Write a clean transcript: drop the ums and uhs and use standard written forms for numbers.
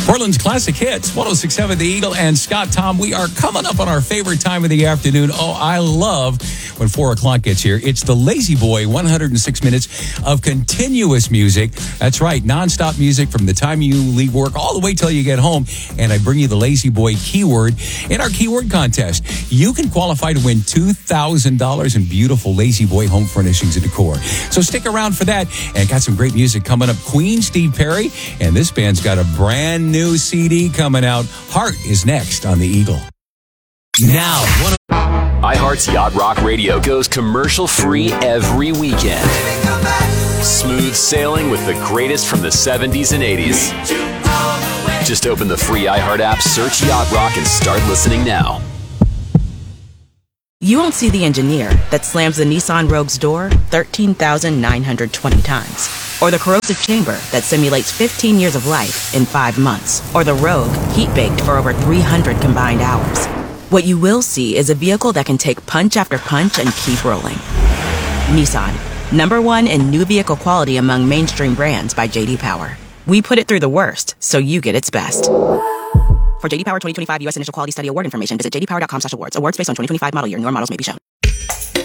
Portland's classic hits, 106.7 The Eagle and Scott Tom. We are coming up on our favorite time of the afternoon. Oh, I love when 4 o'clock gets here. It's the Lazy Boy, 106 minutes of continuous music. That's right, nonstop music from the time you leave work all the way till you get home. And I bring you the Lazy Boy keyword in our keyword contest. You can qualify to win $2,000 in beautiful Lazy Boy home furnishings and decor. So stick around for that. And got some great music coming up. Queen, Steve Perry, and this band's got a brand new CD coming out. Heart is next on The Eagle. Now, iHeart's Yacht Rock Radio goes commercial-free every weekend. Smooth sailing with the greatest from the 70s and 80s. Just open the free iHeart app, search Yacht Rock, and start listening now. You won't see the engineer that slams the Nissan Rogue's door 13,920 times. Or the corrosive chamber that simulates 15 years of life in 5 months. Or the Rogue heat-baked for over 300 combined hours. What you will see is a vehicle that can take punch after punch and keep rolling. Nissan, #1 in new vehicle quality among mainstream brands by J.D. Power. We put it through the worst, so you get its best. For J.D. Power 2025 U.S. Initial Quality Study Award information, visit jdpower.com/awards. Awards based on 2025 model year. Newer models may be shown.